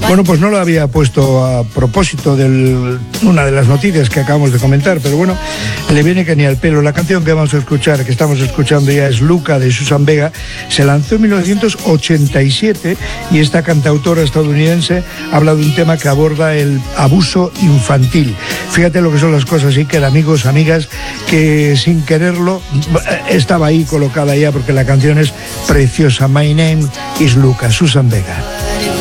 Bueno, pues no lo había puesto a propósito de una de las noticias que acabamos de comentar, pero bueno, le viene que ni al pelo. La canción que vamos a escuchar, que estamos escuchando ya, es Luca, de Susan Vega. Se lanzó en 1987 y esta cantautora estadounidense habla de un tema que aborda el abuso infantil. Fíjate lo que son las cosas, Iker, amigos, amigas, que sin quererlo estaba ahí colocada ya, porque la canción es preciosa. My name is Luca, Susan Vega.